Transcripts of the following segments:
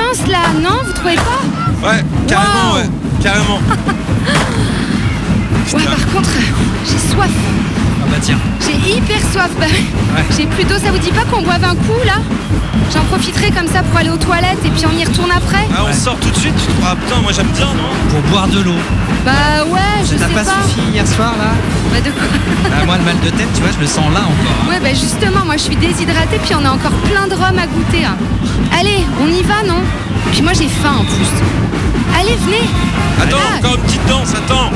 l'ambiance là, non? Vous trouvez pas? Ouais, carrément, ouais, carrément. Ouais, par contre, j'ai soif. Ah bah tiens. J'ai hyper soif. J'ai plus d'eau. Ça vous dit pas qu'on boive un coup là? J'en profiterai comme ça pour aller aux toilettes et puis on y retourne après. Ah, on sort tout de suite. Ah putain, moi j'aime bien, non? Pour boire de l'eau. Bah ouais, je sais Ça t'a pas suffi hier soir là? Bah de quoi? Bah, moi le mal de tête, tu vois, je le sens là encore. Hein. Ouais, bah justement, moi je suis déshydratée puis on a encore plein de rhum à goûter. Hein. Allez, on y va, non? Puis moi j'ai faim en plus. Allez, venez. Attends, encore une petite danse, attends.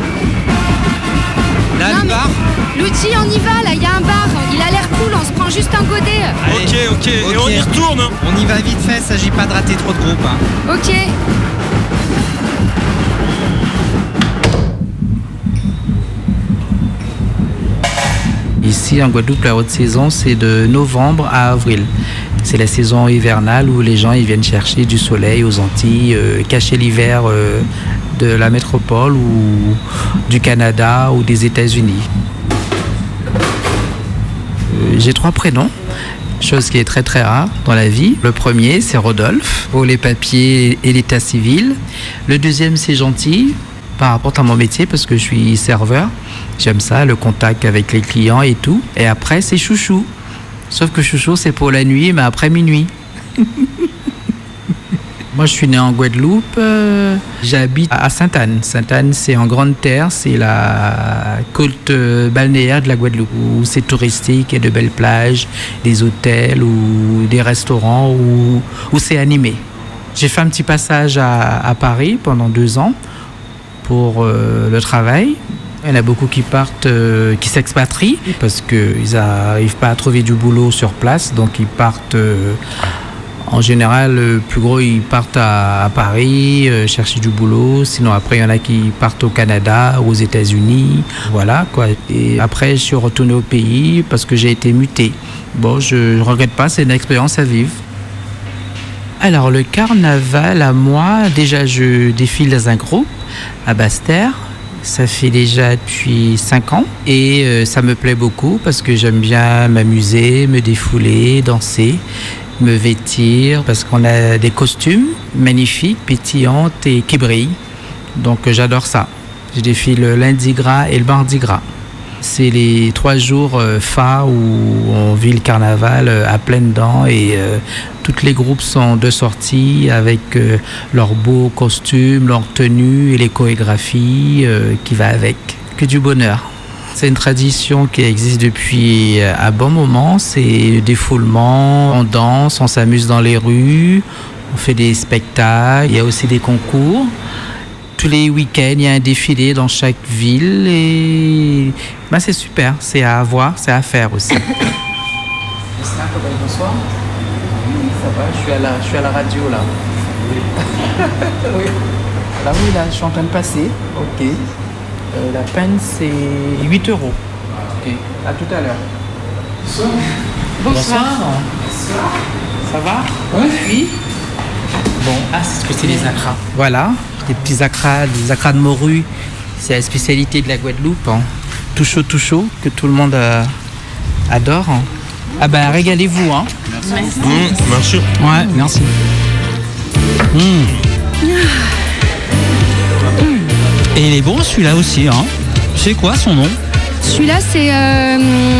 Là, Non, le mais- bar? Luigi, on y va là, il y a un bar. Il a l'air cool, on se prend juste un godet. Allez. Ok. Et on y retourne, hein. On y va vite fait, s'agit pas de rater trop de groupes. Hein. Ok. Ici en Guadeloupe, la haute saison, c'est de novembre à avril. C'est la saison hivernale où les gens ils viennent chercher du soleil aux Antilles, cacher l'hiver de la métropole ou du Canada ou des États-Unis. J'ai 3 prénoms, chose qui est très très rare dans la vie. Le premier, c'est Rodolphe, pour les papiers et l'état civil. Le deuxième, c'est Gentil, par rapport à mon métier, parce que je suis serveur. J'aime ça, le contact avec les clients et tout. Et après, c'est Chouchou. Sauf que Chouchou, c'est pour la nuit, mais après minuit. Moi, je suis né en Guadeloupe. J'habite à Sainte-Anne. Sainte-Anne, c'est en Grande Terre. C'est la côte balnéaire de la Guadeloupe, où c'est touristique, il y a de belles plages, des hôtels ou des restaurants où c'est animé. J'ai fait un petit passage à Paris pendant 2 ans pour le travail. Il y en a beaucoup qui partent, qui s'expatrient parce qu'ils n'arrivent pas à trouver du boulot sur place. Donc ils partent, en général, le plus gros, ils partent à Paris chercher du boulot. Sinon après, il y en a qui partent au Canada ou aux États-Unis. Voilà quoi. Et après, je suis retourné au pays parce que j'ai été muté. Bon, je ne regrette pas, c'est une expérience à vivre. Alors le carnaval, à moi, déjà je défile dans un groupe à Basse-Terre. Ça fait déjà depuis 5 ans et ça me plaît beaucoup parce que j'aime bien m'amuser, me défouler, danser, me vêtir parce qu'on a des costumes magnifiques, pétillantes et qui brillent. Donc j'adore ça. Je défile le lundi gras et le mardi gras. C'est les 3 jours phares où on vit le carnaval à pleines dents et tous les groupes sont de sortie avec leurs beaux costumes, leurs tenues et les chorégraphies qui va avec. Que du bonheur. C'est une tradition qui existe depuis un bon moment. C'est défoulement, on danse, on s'amuse dans les rues, on fait des spectacles, il y a aussi des concours. Tous les week-ends, il y a un défilé dans chaque ville et ben, c'est super, c'est à voir, c'est à faire aussi. Bonsoir. Oui, ça va, je suis à la radio là. Oui. Là oui, là, je suis en train de passer. Ok. La peine, c'est 8 €. Ok. À tout à l'heure. Bonsoir. Ça va? Oui. Bon, c'est ce que c'est les acras. Voilà, des petits acras, des acras de morue. C'est la spécialité de la Guadeloupe. Hein. Tout chaud, que tout le monde adore. Hein. Ah ben, régalez-vous. Hein. Merci. Merci. Ouais, merci. Et il est bon celui-là aussi, hein. C'est quoi son nom? Celui-là, c'est